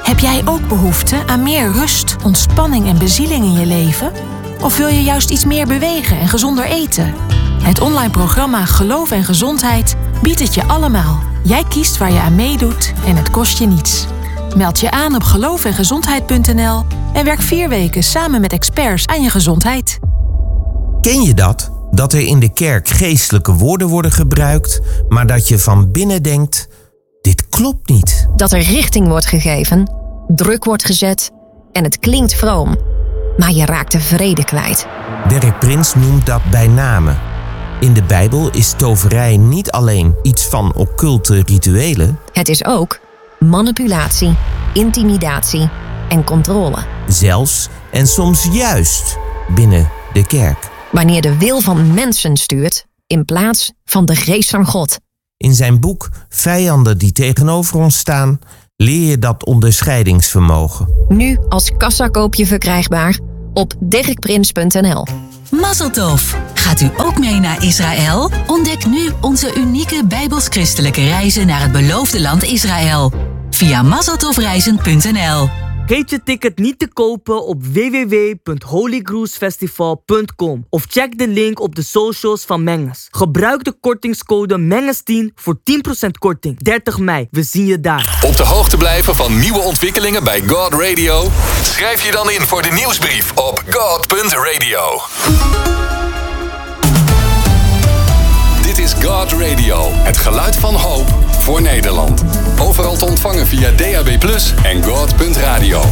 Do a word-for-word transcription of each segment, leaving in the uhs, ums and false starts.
Heb jij ook behoefte aan meer rust, ontspanning en bezieling in je leven? Of wil je juist iets meer bewegen en gezonder eten? Het online programma Geloof en Gezondheid biedt het je allemaal. Jij kiest waar je aan meedoet en het kost je niets. Meld je aan op geloof en gezondheid punt n l en werk vier weken samen met experts aan je gezondheid. Ken je dat? Dat er in de kerk geestelijke woorden worden gebruikt, maar dat je van binnen denkt, dit klopt niet. Dat er richting wordt gegeven, druk wordt gezet en het klinkt vroom. Maar je raakt de vrede kwijt. Derek Prins noemt dat bij name. In de Bijbel is toverij niet alleen iets van occulte rituelen. Het is ook manipulatie, intimidatie en controle. Zelfs en soms juist binnen de kerk. Wanneer de wil van mensen stuurt in plaats van de geest van God. In zijn boek Vijanden die tegenover ons staan, leer je dat onderscheidingsvermogen. Nu als kassakoopje verkrijgbaar op derek prins punt n l. Mazel tov! Gaat u ook mee naar Israël? Ontdek nu onze unieke bijbels-christelijke reizen naar het beloofde land Israël. Via mazeltovreizen punt n l. Vergeet je ticket niet te kopen op w w w punt holy cruise festival punt com of check de link op de socials van Menges. Gebruik de kortingscode menges tien voor tien procent korting. dertig mei, we zien je daar. Op de hoogte blijven van nieuwe ontwikkelingen bij God Radio? Schrijf je dan in voor de nieuwsbrief op god punt radio. Dit is God Radio, het geluid van hoop voor Nederland. Overal te ontvangen via D A B plus, en god punt radio.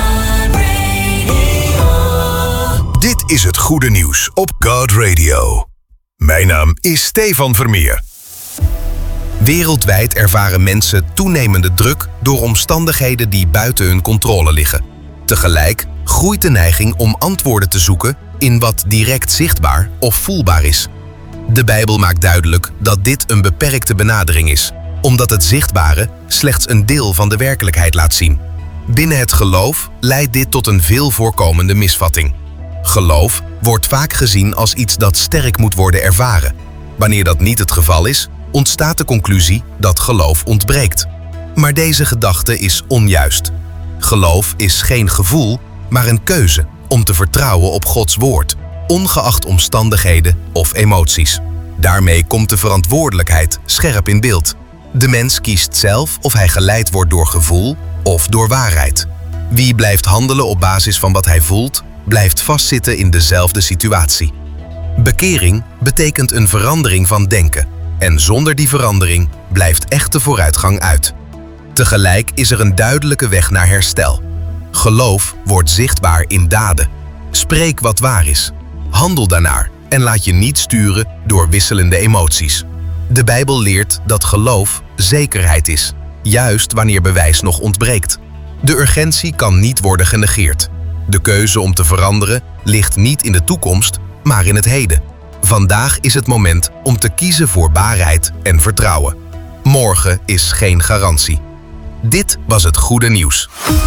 Dit is het goede nieuws op God Radio. Mijn naam is Stefan Vermeer. Wereldwijd ervaren mensen toenemende druk door omstandigheden die buiten hun controle liggen. Tegelijk groeit de neiging om antwoorden te zoeken in wat direct zichtbaar of voelbaar is. De Bijbel maakt duidelijk dat dit een beperkte benadering is, omdat het zichtbare slechts een deel van de werkelijkheid laat zien. Binnen het geloof leidt dit tot een veel voorkomende misvatting. Geloof wordt vaak gezien als iets dat sterk moet worden ervaren. Wanneer dat niet het geval is, ontstaat de conclusie dat geloof ontbreekt. Maar deze gedachte is onjuist. Geloof is geen gevoel, maar een keuze om te vertrouwen op Gods woord, ongeacht omstandigheden of emoties. Daarmee komt de verantwoordelijkheid scherp in beeld. De mens kiest zelf of hij geleid wordt door gevoel of door waarheid. Wie blijft handelen op basis van wat hij voelt, blijft vastzitten in dezelfde situatie. Bekering betekent een verandering van denken. En zonder die verandering blijft echte vooruitgang uit. Tegelijk is er een duidelijke weg naar herstel. Geloof wordt zichtbaar in daden. Spreek wat waar is. Handel daarnaar en laat je niet sturen door wisselende emoties. De Bijbel leert dat geloof zekerheid is, juist wanneer bewijs nog ontbreekt. De urgentie kan niet worden genegeerd. De keuze om te veranderen ligt niet in de toekomst, maar in het heden. Vandaag is het moment om te kiezen voor waarheid en vertrouwen. Morgen is geen garantie. Dit was het goede nieuws.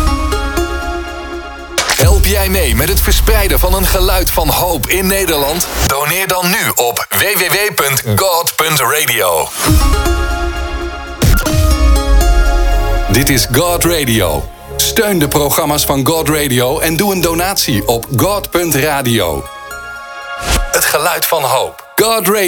Help jij mee met het verspreiden van een geluid van hoop in Nederland? Doneer dan nu op w w w punt god punt radio. Dit is God Radio. Steun de programma's van God Radio en doe een donatie op god punt radio. Het geluid van hoop. God Radio.